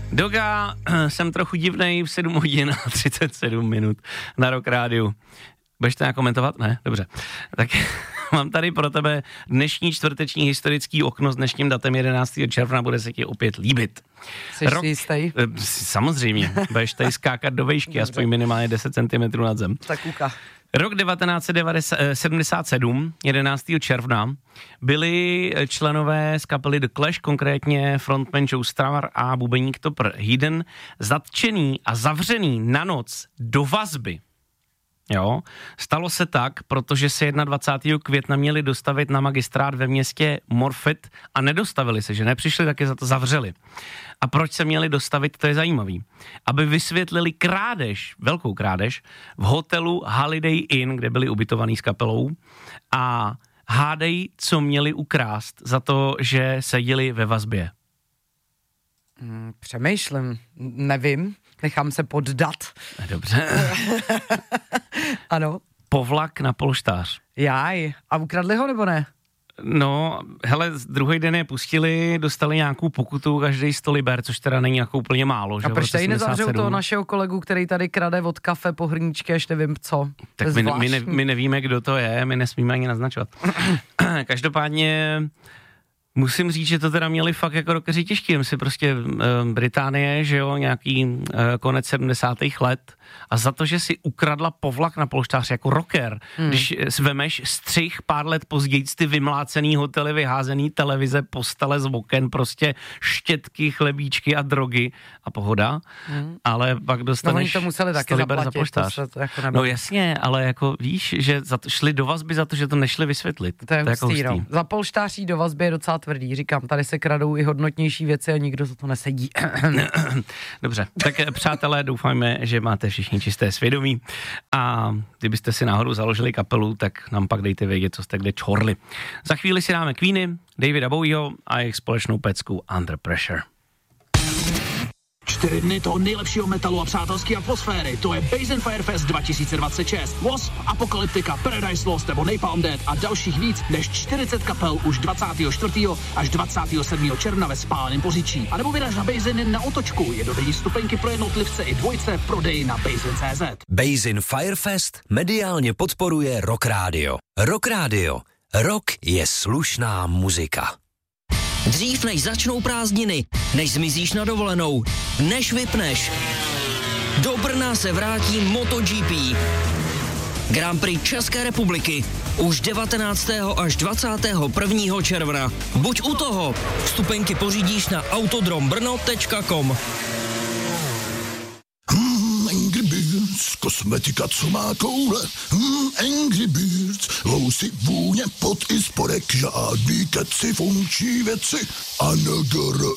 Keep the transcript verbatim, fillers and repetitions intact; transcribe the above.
Doga, jsem trochu divnej, v sedm hodin a třicet sedm minut na Rock Rádiu. Budeš to nějak komentovat? Ne? Dobře. Tak mám tady pro tebe dnešní čtvrteční historický okno s dnešním datem jedenáctého června, bude se ti opět líbit. Jsi Rok... si jistý? Samozřejmě, budeš tady skákat do vejšky, aspoň minimálně deset centimetrů nad zem. Tak uka. Rok devatenáct set sedmdesát sedm, jedenáctého června, byli členové z kapely The Clash, konkrétně frontman Joe Strummer a bubeník Topper Headon, zatčený a zavřený na noc do vazby. Jo, stalo se tak, protože se dvacátého prvního května měli dostavit na magistrát ve městě Morfett a nedostavili se, že nepřišli, tak je za to zavřeli. A proč se měli dostavit, to je zajímavý. Aby vysvětlili krádež, velkou krádež, v hotelu Holiday Inn, kde byli ubytovaní s kapelou, a hádej, co měli ukrást za to, že seděli ve vazbě. Hmm, přemýšlím, nevím, nechám se poddat. Dobře. Ano. Povlak na polštář. Jaj, a ukradli ho nebo ne? No, hele, druhý den je pustili, dostali nějakou pokutu, každý sto liber, což teda není jako úplně málo. A proč tady nezavřou toho našeho kolegu, který tady krade od kafe po hrníčky, až nevím co? Tak my, my, ne, my nevíme, kdo to je, my nesmíme ani naznačovat. Každopádně musím říct, že to teda měli fakt jako rockeři těžký, si prostě uh, Británie, že jo, nějaký uh, konec sedmdesátých let, a za to, že si ukradla povlak na polštář jako rocker, hmm. když vemeš střih pár let později, ty vymlácený hotely, vyházený televize, postele z oken, prostě štětky, chlebíčky a drogy a pohoda, hmm. ale pak dostaneš no, oni to museli taky zaplatit, za polštář. To to jako no jasně, ale jako víš, že za to, šli do vazby za to, že to nešli vysvětlit. To je, to je jako hustý, no. Za polštáří do vazby je docela tvrdý, říkám, tady se kradou i hodnotnější věci a nikdo za to nesedí. Dobře, tak přátelé, doufáme, že máte všichni čisté svědomí a kdybyste si náhodou založili kapelu, tak nám pak dejte vědět, co jste kde čorli. Za chvíli si dáme Queeny, Davida Bowieho a jejich společnou pecku Under Pressure. Čtyři dny toho nejlepšího metalu a přátelské atmosféry. To je Basin Firefest dva tisíce dvacet šest. Wasp, Apocalyptica, Paradise Lost nebo Napalm Death a dalších víc než čtyřicet kapel už dvacátého čtvrtého až dvacátého sedmého června ve Spáleném Poříčí. A nebo vyraž na Basin na Otočku. Je dodenní stupenky pro jednotlivce i dvojce v prodeji na Basin tečka cé zet. Basin Firefest mediálně podporuje Rock Radio. Rock Radio. Rock je slušná muzika. Dřív než začnou prázdniny, než zmizíš na dovolenou, než vypneš. Do Brna se vrátí MotoGP. Grand Prix České republiky už devatenáctého až dvacátého prvního června. Buď u toho, vstupenky pořídíš na autodrombrno tečka com. Hmm, Angry Birds, kosmetika, co má koule. Hmm, Angry Birds, lousy, vůně, pot i spodek, žádný keci, funkční věci. A N G R